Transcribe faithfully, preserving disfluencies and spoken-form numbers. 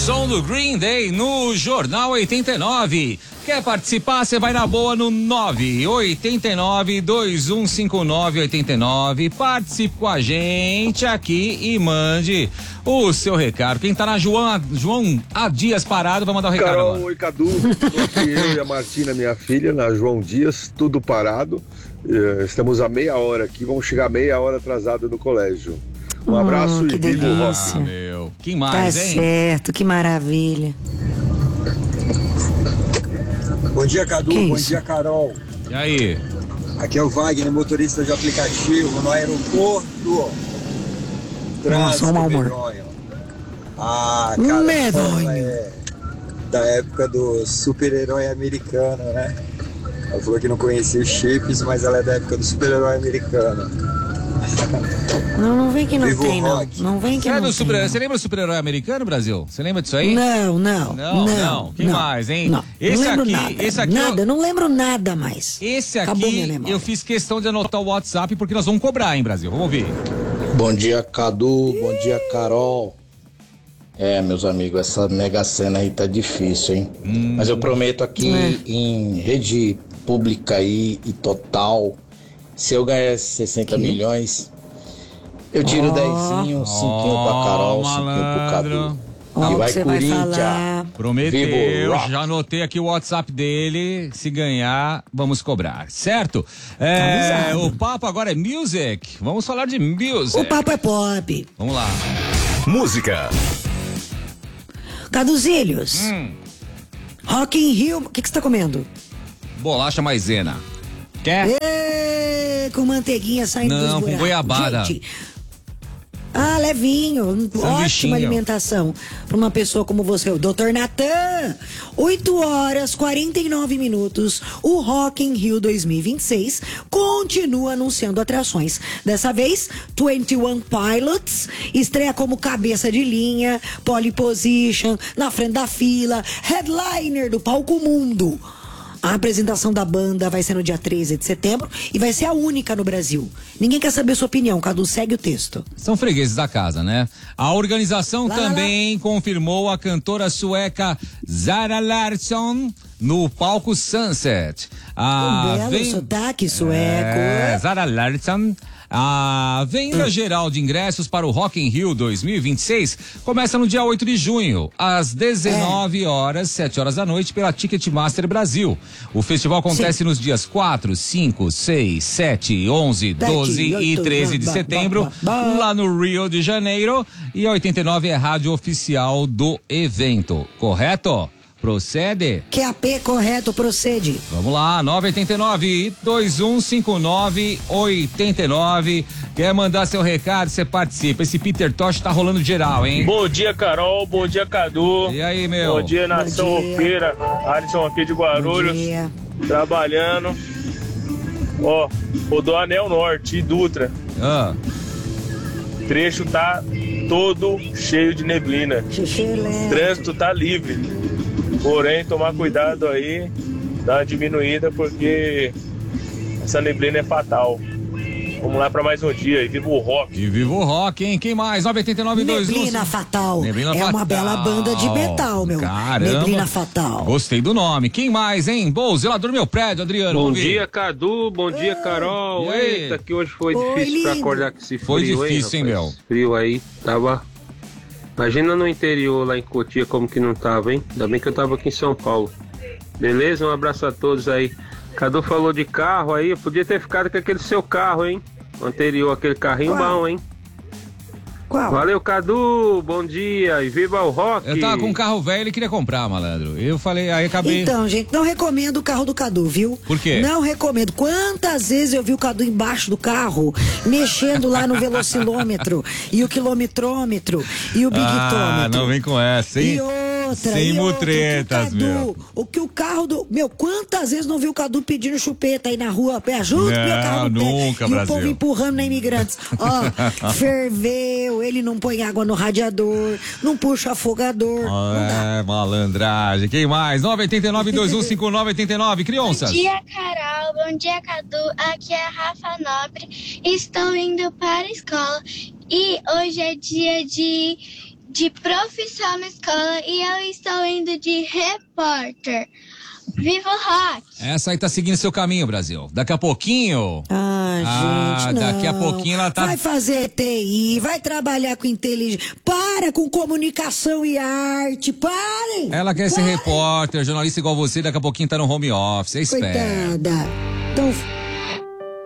som do Green Day no Jornal oitenta e nove. Quer participar? Você vai na boa no nove oito nove, dois um cinco nove oito nove. Participe com a gente aqui e mande o seu recado. Quem tá na João, João A. Dias parado, vai mandar o recado. Carol, agora. oi Cadu, estou aqui eu e a Martina, minha filha, na João Dias, tudo parado. Estamos a meia hora aqui, vamos chegar meia hora atrasado no colégio. Um abraço hum, e viva o rock. Ah, meu. Que mais, tá hein? certo, que maravilha. Bom dia, Cadu. Que Bom isso? dia, Carol. E aí? Aqui é o Wagner, motorista de aplicativo no aeroporto. Nossa, um mau humor. medonho. Ah, cara, Medonho. é da época do super-herói americano, né? Ela falou que não conhecia os chips, mas ela é da época do super-herói americano. Não, não vem que não Viva o tem, não. rock. Não vem que Você, é não do tem. super, não. você lembra do super-herói americano, Brasil? Você lembra disso aí? Não, não, Não, não. não. Quem não, mais, hein? Não, Esse não lembro aqui- nada, esse aqui nada, eu- não lembro nada mais. Esse Acabou minha aqui memória. eu fiz questão de anotar o WhatsApp porque nós vamos cobrar, hein, Brasil? Vamos ouvir. Bom dia, Cadu. Bom dia, Carol. É, meus amigos, essa Mega Sena aí tá difícil, hein? Hum. Mas eu prometo aqui É. em rede pública aí e total, se eu ganhar sessenta Que? milhões, eu tiro Ó. dezinho, cinquinho pra Carol, cinquinho pro malandro. Cadu. Ó, E o que vai você vai Corinthians. falar. Prometeu, Viva o rock. já anotei aqui o WhatsApp dele. Se ganhar, vamos cobrar, certo? É, Avisado. o papo agora é music. Vamos falar de music. O papo é pop. Vamos lá. Música. Caduzilhos. Hum. Rock in Rio. O que, que você tá comendo? Bolacha maisena. Quer? Ê, com manteiguinha saindo Não, dos com buracos. goiabada. Gente, ah, levinho. Ótima alimentação para uma pessoa como você, o doutor Natan. oito horas, quarenta e nove minutos. O Rock in Rio dois mil e vinte e seis continua anunciando atrações. Dessa vez, vinte e um Pilots estreia como cabeça de linha, pole position, na frente da fila, headliner do Palco Mundo. A apresentação da banda vai ser no dia treze de setembro e vai ser a única no Brasil. Ninguém quer saber sua opinião, Cadu, segue o texto. São fregueses da casa, né? A organização Lá, lá, também confirmou a cantora sueca Zara Larsson no palco Sunset. Um A belo ven- sotaque sueco. É, Zara Larsson. A venda geral de ingressos para o Rock in Rio dois mil e vinte e seis começa no dia oito de junho, às dezenove horas, sete horas da noite, pela Ticketmaster Brasil. O festival acontece Sim. nos dias quatro, cinco, seis, sete, onze, doze e oito, treze de ba, ba, setembro, ba, ba. lá no Rio de Janeiro. E a oitenta e nove é a rádio oficial do evento, correto? Procede? Q A P correto, procede. Vamos lá, nove oito nove, dois um cinco nove, oito nove. Quer mandar seu recado, você participa. Esse Peter Tosh tá rolando geral, hein? Bom dia, Carol. Bom dia, Cadu. E aí, meu? Bom dia, Nação Bom dia. Roqueira. Alisson aqui de Bom Guarulhos. dia. Trabalhando. Ó, rodou Anel Norte e Dutra. Ah, O trecho tá todo cheio de neblina. Xixi, O leve. trânsito tá livre. Porém, tomar cuidado aí, dá uma diminuída, porque essa neblina é fatal. Vamos lá pra mais um dia e viva o rock. e viva o rock, hein? Quem mais? nove oito nove, dois um. Neblina Fatal. Neblina é Fatal. uma bela banda de metal, meu. Caramba. Neblina Fatal. Gostei do nome. Quem mais, hein? Bom, zelador do meu prédio, Adriano. Bom vamos ver. dia, Cadu. Bom dia, Carol. E aí? Eita, que hoje foi Oi, difícil pra lindo. acordar com esse frio, Foi difícil, hein, rapaz? meu? Frio aí, tava... Imagina no interior, lá em Cotia, como que não tava, hein? Ainda bem que eu tava aqui em São Paulo. Beleza? Um abraço a todos aí. Cadu falou de carro aí, eu podia ter ficado com aquele seu carro, hein? O anterior, aquele carrinho Qual? bom, hein? Qual? Valeu, Cadu. Bom dia e viva o rock. Eu tava com um carro velho e queria comprar, malandro. Eu falei, aí acabei. Então, gente, não recomendo o carro do Cadu, viu? Por quê? Não recomendo. Quantas vezes eu vi o Cadu embaixo do carro, mexendo lá no velocilômetro, e o quilometrômetro, e o bigtômetro. Ah, não vem com essa, hein? E outra, Sem e outra, mutretas, o que o Cadu, meu. O que o carro do... Meu, quantas vezes não viu o Cadu pedindo chupeta aí na rua? Me ajuda, Não, meu carro no pé. nunca, E Brasil. o povo empurrando na Imigrantes. Ó, ferveu, ele não põe água no radiador, não puxa afogador. Não dá. É, malandragem. Quem mais? nove oito nove, dois um cinco nove, oito nove. Crianças. Bom dia, Carol. Bom dia, Cadu. Aqui é a Rafa Nobre. Estou indo para a escola. E hoje é dia de de profissão na escola e eu estou indo de repórter. Viva o rock! Essa aí tá seguindo seu caminho, Brasil. Daqui a pouquinho... Ah, ah gente, não. Daqui a pouquinho ela tá... Vai fazer T I, vai trabalhar com inteligência. Para com comunicação e arte, pare! Ela quer pare. ser repórter, jornalista igual você, daqui a pouquinho tá no home office, espera. Coitada. Então...